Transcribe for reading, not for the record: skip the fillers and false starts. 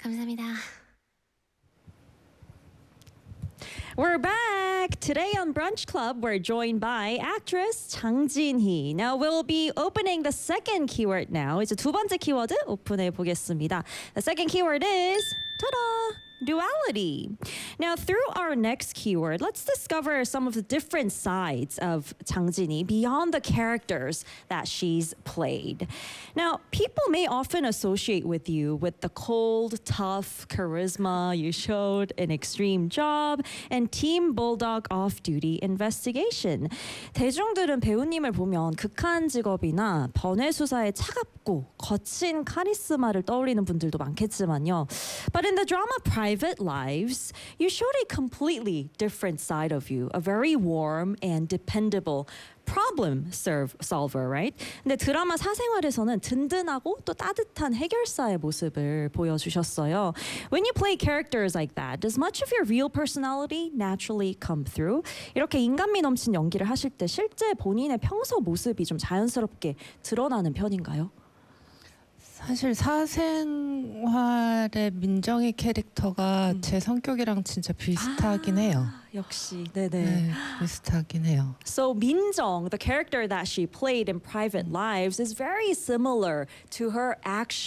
감사합니다. We're back! Today on Brunch Club, we're joined by actress Jang Jin-hee. Now, we'll be opening the second keyword now. 이제 두 번째 키워드 오픈해 보겠습니다. The second keyword is, ta-da! Duality. Now, through our next keyword, let's discover some of the different sides of Jang Jin-hee beyond the characters that she's played. Now, people may often associate with you with the cold, tough charisma you showed in Extreme Job and Team Bulldog Off-Duty Investigation. 대중들은 배우님을 보면 극한 직업이나 번외 수사의 차갑고 거친 카리스마를 떠올리는 분들도 많겠지만요. But in the drama Private Lives, you showed a completely different side of you, a very warm and dependable problem solver, right? 근데 드라마 사생활에서는 든든하고 또 따뜻한 해결사의 모습을 보여주셨어요. When you play characters like that, does much of your real personality naturally come through? 이렇게 인간미 넘친 연기를 하실 때 실제 본인의 평소 모습이 좀 자연스럽게 드러나는 편인가요? 사실 사생활의 민정이 캐릭터가 제 성격이랑 진짜 비슷하긴 해요. 역시, 네네. 네, 비슷하긴 해요. So Min-jung, the character that she played in Private Lives, is very similar to her actual